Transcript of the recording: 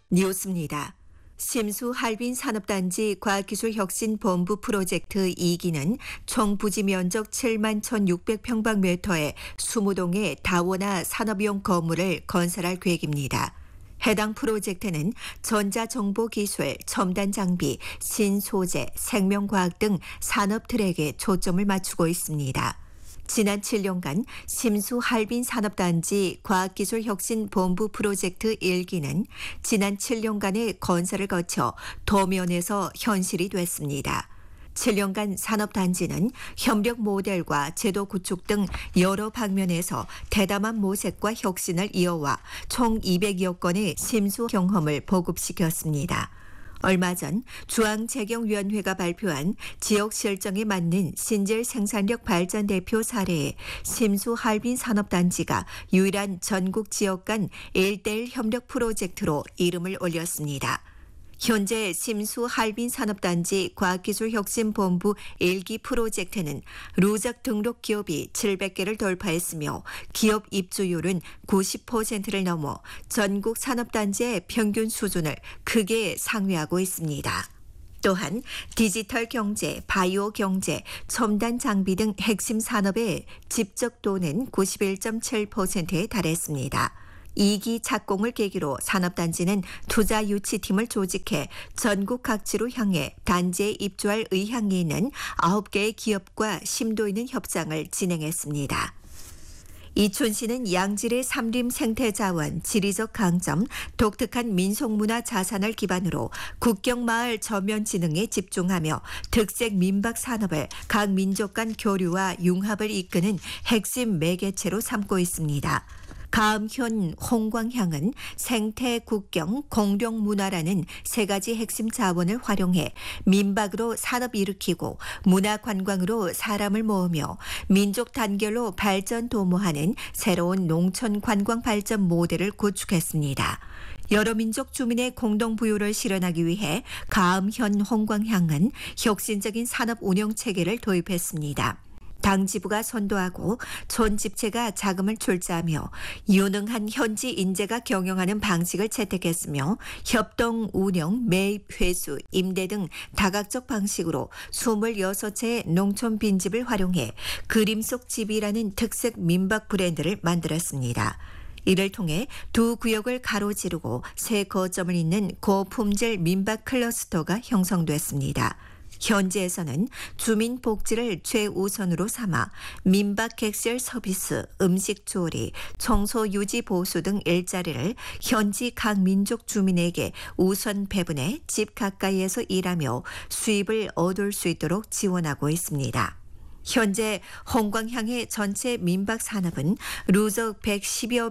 뉴스입니다. 심수 할빈 산업단지 과학기술혁신본부 프로젝트 2기는 총 부지 면적 7만 1,600평방미터의 20동의 다원화 산업용 건물을 건설할 계획입니다. 해당 프로젝트는 전자정보기술, 첨단 장비, 신소재, 생명과학 등 산업 트랙에 초점을 맞추고 있습니다. 지난 7년간 심수 할빈 산업단지 과학기술혁신본부 프로젝트 1기는 지난 7년간의 건설을 거쳐 도면에서 현실이 됐습니다. 7년간 산업단지는 협력 모델과 제도 구축 등 여러 방면에서 대담한 모색과 혁신을 이어와 총 200여 건의 심수 경험을 보급시켰습니다. 얼마 전 중앙재경위원회가 발표한 지역 실정에 맞는 신질 생산력 발전 대표 사례에 심수 할빈 산업단지가 유일한 전국 지역 간 1:1 협력 프로젝트로 이름을 올렸습니다. 현재 심수 할빈 산업단지 과학기술혁신본부 1기 프로젝트는 누적 등록 기업이 700개를 돌파했으며 기업 입주율은 90%를 넘어 전국 산업단지의 평균 수준을 크게 상회하고 있습니다. 또한 디지털 경제, 바이오 경제, 첨단 장비 등 핵심 산업의 집적도는 91.7%에 달했습니다. 2기 착공을 계기로 산업단지는 투자 유치팀을 조직해 전국 각지로 향해 단지에 입주할 의향이 있는 9개의 기업과 심도 있는 협상을 진행했습니다. 이촌시는 양질의 산림 생태자원, 지리적 강점, 독특한 민속문화 자산을 기반으로 국경마을 전면지능에 집중하며 특색 민박 산업을 각 민족 간 교류와 융합을 이끄는 핵심 매개체로 삼고 있습니다. 가음현 홍광향은 생태, 국경, 공룡 문화라는 세 가지 핵심 자원을 활용해 민박으로 산업 일으키고 문화 관광으로 사람을 모으며 민족 단결로 발전 도모하는 새로운 농촌 관광 발전 모델을 구축했습니다. 여러 민족 주민의 공동 부유를 실현하기 위해 가음현 홍광향은 혁신적인 산업 운영 체계를 도입했습니다. 당지부가 선도하고 촌집체가 자금을 출자하며 유능한 현지 인재가 경영하는 방식을 채택했으며 협동, 운영, 매입, 회수, 임대 등 다각적 방식으로 26채의 농촌 빈집을 활용해 그림 속 집이라는 특색 민박 브랜드를 만들었습니다. 이를 통해 두 구역을 가로지르고 새 거점을 잇는 고품질 민박 클러스터가 형성됐습니다. 현지에서는 주민 복지를 최우선으로 삼아 민박 객실 서비스, 음식 조리, 청소 유지 보수 등 일자리를 현지 각 민족 주민에게 우선 배분해 집 가까이에서 일하며 수입을 얻을 수 있도록 지원하고 있습니다. 현재 홍광향의 전체 민박 산업은 누적 110여